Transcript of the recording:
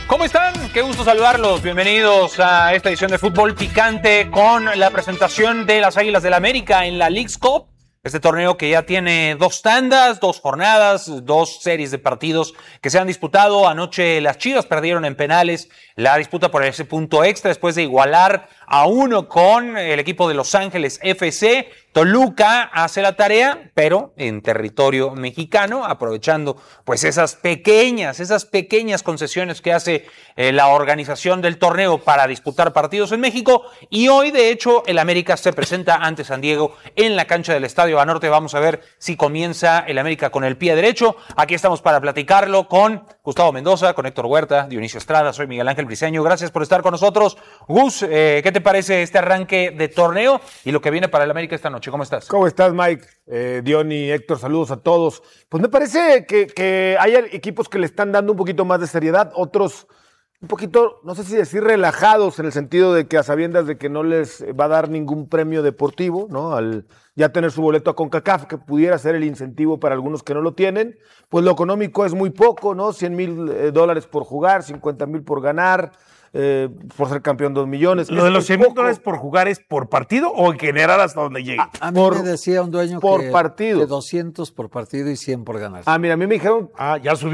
¿Cómo están? Qué gusto saludarlos. Bienvenidos a esta edición de Fútbol Picante con la presentación de las Águilas del América en la Leagues Cup. Este torneo que ya tiene 2 tandas, 2 jornadas, 2 series de partidos que se han disputado. Anoche las Chivas perdieron en penales la disputa por ese punto extra después de igualar a 1 con el equipo de Los Ángeles FC. Toluca hace la tarea, pero en territorio mexicano, aprovechando pues esas pequeñas concesiones que hace la organización del torneo para disputar partidos en México. Y hoy, de hecho, el América se presenta ante San Diego en la cancha del Estadio Banorte. Vamos a ver si comienza el América con el pie derecho. Aquí estamos para platicarlo con Gustavo Mendoza, con Héctor Huerta, Dionisio Estrada. Soy Miguel Ángel Briceño. Gracias por estar con nosotros. Gus, ¿qué te parece este arranque de torneo y lo que viene para el América esta noche? ¿Cómo estás? ¿Cómo estás, Mike? Diony, Héctor, saludos a todos. Pues me parece que hay equipos que le están dando un poquito más de seriedad, otros un poquito, no sé si decir relajados, en el sentido de que a sabiendas de que no les va a dar ningún premio deportivo, ¿no? Al ya tener su boleto a CONCACAF, que pudiera ser el incentivo para algunos que no lo tienen, pues lo económico es muy poco, ¿no? $100,000 por jugar, 50,000 por ganar. Por ser campeón 2 millones. ¿Lo de los $100,000 por jugar es por partido o en general hasta donde llegue? A mí me decía un dueño por que partido. de 200 por partido y 100 por ganar. Mira, a mí me dijeron ya subió